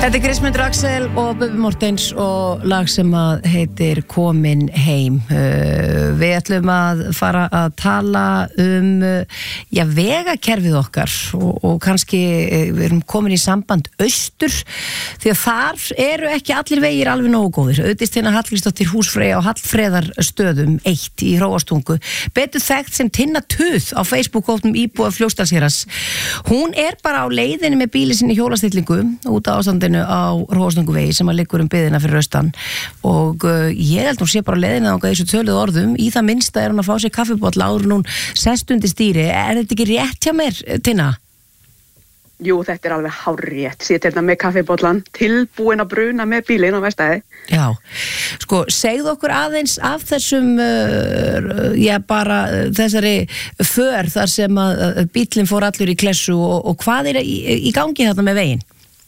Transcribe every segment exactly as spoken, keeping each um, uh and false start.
Þetta er Kristmundur Axel og Bubbi Mortens og lag sem að heitir Komin heim. Uh, við ætlum að fara að tala um uh, já, vegakerfið okkar og, og kannski uh, við erum komin í samband austur því að þar eru ekki allir vegir alveg nógu góðir. Auðvitað Hallgrímsdóttir húsfreyja á Hallfreðarstöðum eitt í Hróarstungu, betur þekkt sem Tinna Tuð á Facebook-hópnum íbúa Fljótsdalshéraðs. Hún er bara á leiðinni með bíli sinni hjólastillingu út á ástandinu á Hróarstungu sem að liggur um byggðina fyrir austan og uh, ég held hún sé bara leiðina á þessu töluðu orðum. Í það minnsta er hún að fá sér kaffibolla áður en hún sest undir stýri. Er þetta ekki rétt hjá mér, Tinna? Jú, þetta er alveg hárrétt. Sitt hérna með kaffibollan, tilbúin að bruna með bílinn á verkstæði. Já, sko, segðu okkur aðeins af þessum, uh, já, bara uh, þessari för þar sem að uh, bíllinn fór allur í klessu og, og hvað er í, í gangi þarna með veginn?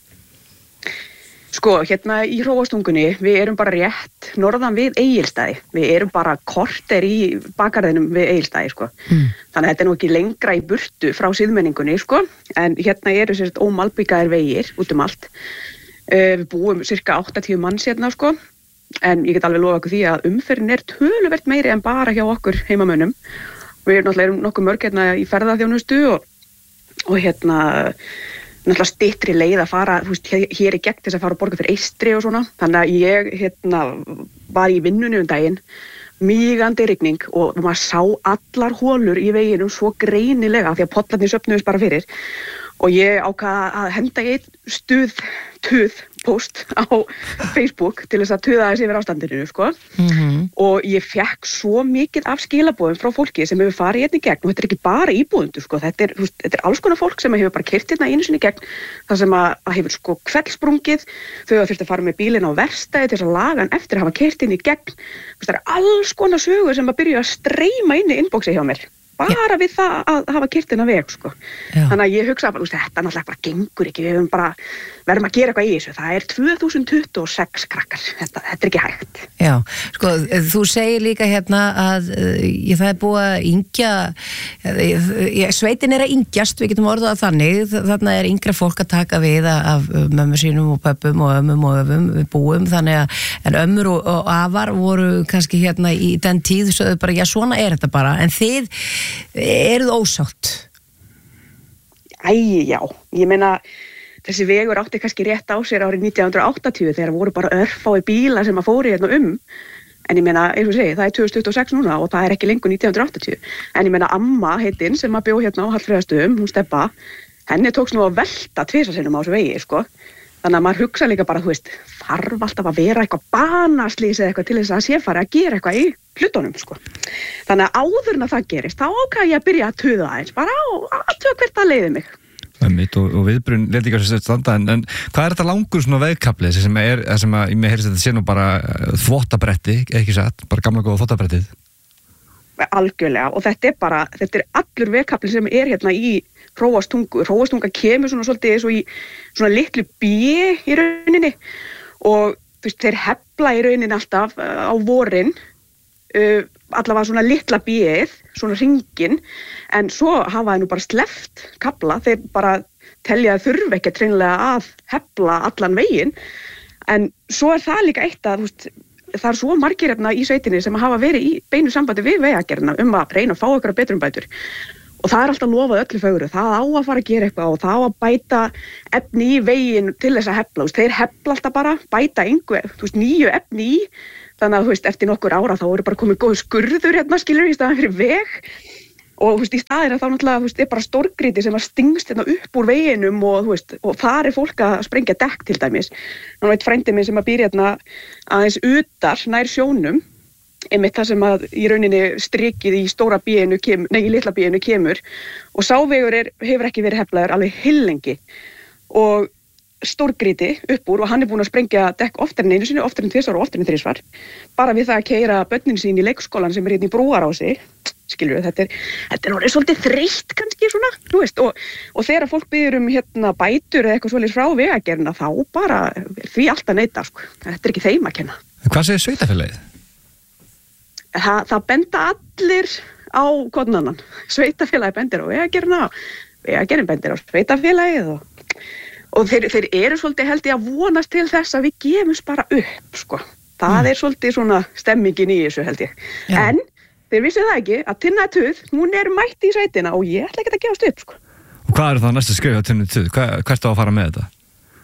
Sko, hérna í Hróarstungunni, við erum bara rétt norðan við Egilsstaði. Við erum bara korter í bakgarðinum við Egilsstaði, sko. Mm. Þannig að þetta er nú ekki lengra í burtu frá siðmenningunni, sko. En hérna eru sérst ómalbyggaðir vegir út um allt. Uh, við búum cirka áttatíu manns hérna, sko. En ég get alveg lofa okkur því að umferðin er töluvert meiri en bara hjá okkur heimamönnum. Við erum náttúrulega nokkuð mörg hérna í ferðaþjónustu og, og hérna... náttúrulega styttri leið að fara, þú veist, hér í gegn þess að fara að borga fyrir Eystri og svona. Þannig að ég, hérna, var í vinnunni um daginn, mýgandi rigning og maður sá allar holur í veginum svo greinilega því að pollarnir söfnuðust bara fyrir. Og ég ákvað að henda í einn stuð, tuð, post á Facebook til þess að tuða þess yfir ástandinu, sko. Mm-hmm. Og ég fekk svo mikið af skilaboðum frá fólki sem hefur farið hérna í gegn og þetta er ekki bara íbúðendur, sko. Þetta er, veist, þetta er alls konar fólk sem hefur bara keyrt hérna einu sinni í gegn þar sem að, að hefur sko hvellsprungið, þau hafa þurft að fara með bílinn á verkstæði til þess að laga hann eftir að hafa keyrt inn í gegn. Veist, það er alls konar sögur sem að byrja að streyma inn í inboxi hjá mér. Bara Já. Við það að hafa keyrt inn að veg, sko. Já. Þannig að ég hugsa bara, þetta náttúrulega bara gengur ekki, við höfum bara, verðum að gera eitthvað í þessu. Það er tvö þúsund tuttugu og sex krakkar, þetta, þetta er ekki hægt. Já, sko, þú segir líka hérna að ég, það er búið að yngja, ég, sveitin er að yngjast, við getum orðað þannig, þarna er yngra fólk að taka við af mömmu sínum og pöppum og ömmum og öfum, við búum, þannig að, en ömmur og, og afar voru kannski hérna í den tíð, svo þau bara, já, svona er þetta bara, en þið eruð ósátt? Æ, já, ég meina þessi vegur átti kannski rétt á sér árið nítján hundruð og áttatíu þegar voru bara örfáir bílar sem að fóru hérna um en ég meina, eins og segi, það er tvö þúsund tuttugu og sex núna og það er ekki lengur nítján hundruð og áttatíu en ég meina amma heitinn sem að bjó hérna á Hallfreðarstöðum, hún Stebba henni tókst nú að velta tvisvar sinnum á þessu vegi, sko þannig að maður hugsa líka bara, þú veist, þarf alltaf að vera eitthvað banaslýs eða eitthvað til þess að sé fara að gera eitthvað í hlutunum, sko. Þannig að áður en að það gerist, þá ákvað ég að byrja að tuða aðeins, bara á að tuða hvert að leiði mig. Mitt, og, og viðbrun leit ekki á sér standa, en, en hvað er þetta langur svona vegkafli sem er, sem að ég með heyrist þetta sé nú bara þvottabretti, ekki satt, bara gamla góða þvottabrettið? Algjörlega, og þetta er bara, þetta er allur vegkafli sem er hérna í Hróarstungu. Hróarstunga kemur svona svolítið eins og í svona litlu bíi í rauninni og þú veist, þeir hefla í rauninni alltaf uh, á vorin uh, allavega svona litla bíið, svona hringin, en svo hafa þeir nú bara sleppt kafla, þeir bara telja að þurfi ekki hreinlega að hefla allan veginn, en svo er það líka eitt að, þú veist, það er svo margir hérna í sveitinni sem hafa verið í beinu sambandi við vegagerðina um að reyna að fá ykkur betrumbætur. Og það er alltaf lofað öllu fögru, það á að fara að gera eitthvað og það á að bæta efni í veginn til þess að hefla, þeir hefla alltaf bara, bæta einhver, þú veist, nýju efni í, þannig að þú veist, eftir nokkur ára þá eru bara komið góð skurður hérna, skilur í staðan fyrir veg og þú veist, í staðir að þá náttúrulega, þú veist, er bara stórgrýti sem að stingst hérna upp úr veginum og þú veist, og þar er fólk að sprengja dekk til dæmis. Nú veit frændi minn sem að býr hérna aðeins utar nær sjónum einmitt það sem að í rauninni strikið í stóra bíinu kemur, nei í litla bíinu kemur og sávegur er, hefur ekki verið heflaður alveg hillengi og stórgrýti upp úr og hann er búinn að sprengja dekk oftar en einu sinni, oftar en tvisvar og oftar en þrisvar bara við það að keyra börnin sín í leikskólan sem er hérna í Brúarási skilur við, þetta er, þetta er orðið svolítið þreytt kannski svona, þú veist og, og þegar fólk biður um hérna bætur eða eitthvað svolítið frá vegagerðina þá bara því alltaf neita, sko, þetta er ekki þeim að kenna. Hvað segir sveitarfélagið? Það, það benda allir á hvorn annan. Sveitarfélagi bendir á vegagerðina, vegagerðin bendir á sveitarfélagið og, og þeir, þeir eru svolítið held ég að vonast til þess að við gefumst bara upp sko. Það mm. er svolítið svona stemmingin í þessu held ég. Já. En þeir vissu það ekki að Tinna Tuð, hún er mætt í sveitina og ég ætla ekki að gefast upp sko. Og hvað er það næsta skrif á Tinnu Tuð? Hva, hvert á að fara með þetta?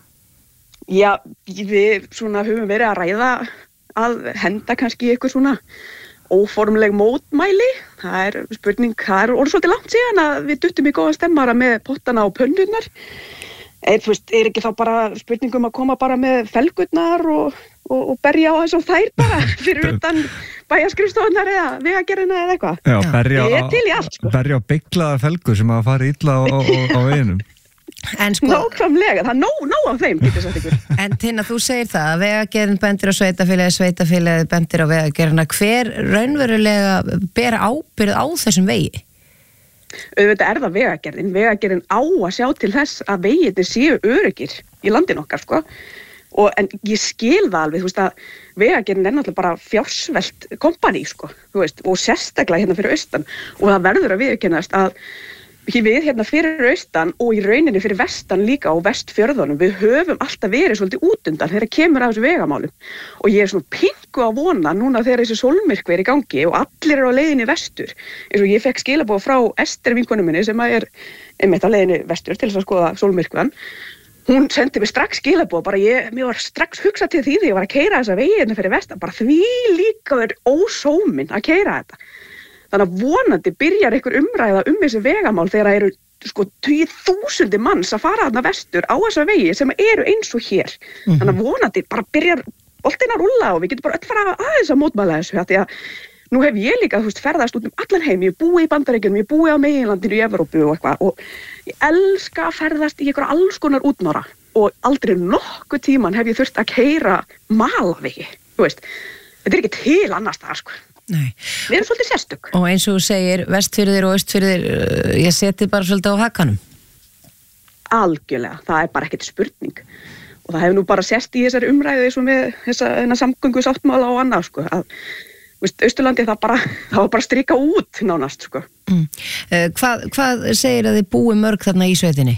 Já, við svona höfum verið að ræða að henda kannski eitthvað svona óformleg mótmæli. Það er spurning, það er orðið svolítið langt síðan að við duttum í góðan stemmara með pottana og pönnurnar. Er, þú veist, er ekki þá bara spurningum að koma bara með felgurnar og, og, og berja á þess og þær bara fyrir utan bæjarskrifstofunar eða vegagerðina eða eitthvað. Já, berja á, allt, sko. berja á beyglaðar felgur sem að fara illa á, á, á veginum. En sko, nákvæmlega, það er nóg, nóg af þeim getur sagt ykkur. En Tinna, þú segir það að vegagerðin bendir á sveitafélagi, sveitafélagi bendir á vegagerðina. Hver raunverulega ber ábyrgð á þessum vegi? Auðvitað er það vegagerðin. Vegagerðin á að sjá til þess að veginir séu öruggir í landinu okkar, sko. Og, en ég skil það alveg, þú veist að vegagerðin er náttúrulega bara fjársvelt kompani, sko, þú veist, og sérstaklega hérna fyrir austan. Og það verður að viðurkennast að við hérna fyrir austan og í rauninni fyrir vestan líka og vestfjörðunum, við höfum alltaf verið svolítið útundan þegar kemur að þessu vegamálum. Og ég er svona pingu að vona núna þegar þessi sólmyrkvi er í gangi og allir eru á leiðinni vestur. Eins og ég fekk skilaboð frá Ester vinkonu minni sem er einmitt á leiðinni vestur til þess að skoða sólmyrkvan. Hún sendi mér strax skilaboð, bara ég, mér var strax hugsað til því þegar ég var að keyra þessa vegina fyrir vestan, bara því líka er ósómin að keyra þetta. Þannig að vonandi byrjar einhver umræða um þessi vegamál þegar það eru sko tíu þúsundir manns að fara þarna vestur á þessa vegi sem eru eins og hér. Mm-hmm. Þannig að vonandi bara byrjar boltinn að rúlla og við getum bara öll fara aðeins að mótmæla þessu. Því að nú hef ég líka, þú veist, ferðast út um allan heim. Ég búi í Bandaríkjunum, ég búi á meginlandinu í Evrópu og eitthvað og ég elska að ferðast í einhverja alls konar útnára og aldrei nokkuð tíman hef ég þurft að keyra malavegi, þú veist. Þetta er ekki til annars þar, sko. Nei. Við erum svolítið sérstök. Og eins og þú segir, vestfirðir og austfirðir, ég seti bara svolítið á hakanum. Algjörlega, það er bara ekkert spurning. Og það hefur nú bara sést í þessari umræðu eins og með þessa samgöngu sáttmála og annað, sko. Að, veist, Austurlandi það bara, það var bara strika út nánast, sko. Mm. Uh, hvað, hvað segir að þið búi mörg þarna í sveitinni?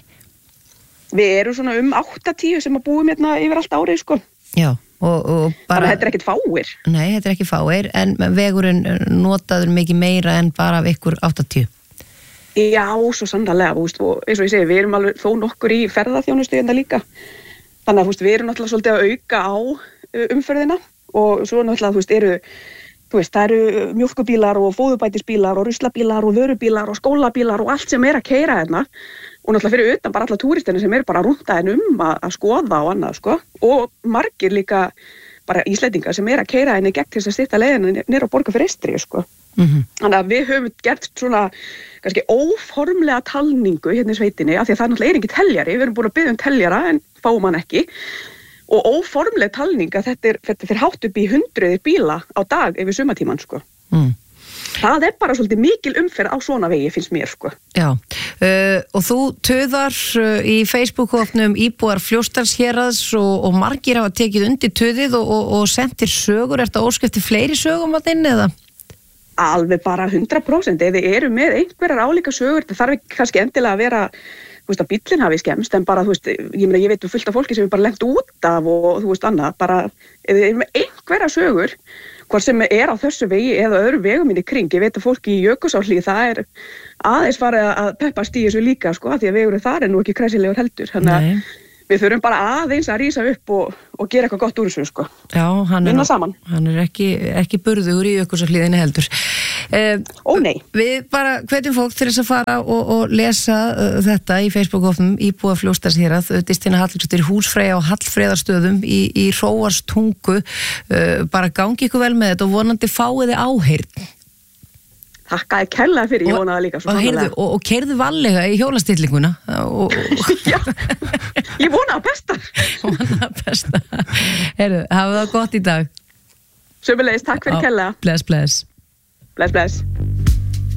Við erum svona um átta tíu sem að búum hérna yfir allt árið, sko. Já. Og, og bara, þannig að þetta er ekkert fáir. Nei, þetta er ekki fáir, en vegurinn notaður mikið meira en bara af ykkur áttatíu. Já, svo sannarlega, og eins og ég segi, við erum alveg þó nokkur í ferðaþjónustu hérna líka. Þannig að veist, við erum náttúrulega svolítið að auka á umferðina og svo náttúrulega, þú veist, eru, þú veist, það eru mjólkubílar og fóðubætisbílar og ruslabílar og vörubílar og skólabílar og allt sem er að keyra hérna. Og náttúrulega fyrir utan bara alla túristina sem eru bara að rúnda henn um að, að skoða og annað, sko. Og margir líka bara Íslendingar sem eru að keyra henni gegn til þess að stytta leiðina niður á borga fyrir Estri, sko. Mm-hmm. Þannig að við höfum gert svona kannski óformlega talningu hérna í sveitinni, af því að það náttúrulega er ekki teljari, við erum búin að biðja um teljara en fáum hann ekki. Og óformleg talning að þetta er, þetta er hátt upp í hundruðir bíla á dag yfir sumatíman, sko. Mm. Það er bara svolítið mikil umferð á svona vegi, finnst mér, sko. Já, uh, og þú töðar uh, í Facebook-ofnum íbúar Fljótsdalshéraðs og, og margir hafa tekið undir töðið og, og, og sendir sögur. Er þetta óskæfti fleiri sögum að þinn, eða? Alveg bara hundrað prósent. Ef þið eru með einhverjar álíka sögur, það þarf ekki kannski endilega að vera, þú veist, að bíllinn hafi skemmst, en bara, þú veist, ég meina, ég veit um fullt af fólki sem er bara lent út af og, þú veist, annað, bara, ef þið eru með einhverjar sögur, hvort sem er á þessu vegi eða öðru vegum inn í kring. Ég veit að fólki í Jökulsárhlíð, það er aðeins farið að peppast í þessu líka, sko, því að vegurinn þar er nú ekki kræsilegur heldur. Þannig að við þurfum bara aðeins að rísa upp og, og gera eitthvað gott úr þessu, sko. Já, hann er, hann er ekki, ekki burðugur í Jökulsárhlíðinni heldur. Eh, Ó nei. Við bara hvetjum fólk til þess að fara og, og lesa uh, þetta í Facebook-ofnum íbúa Fljótsdalshérað, Distina Hallgrímsdóttir, Húsfreyja og Hallfreðarstöðum í, í Hróarstungu. Uh, bara gangi ykkur vel með þetta og vonandi fáið þið áheyrn. Þakkaði kærlega fyrir, ég vonaði líka svo og, heyrðu, og, og keyrðu vallega í hjólastillinguna og, og... Já, ég vonaði að besta Vonaði að besta Heyrðu, hafa það gott í dag. Sömulegis, takk fyrir kærlega. Bless, bless Bless, bless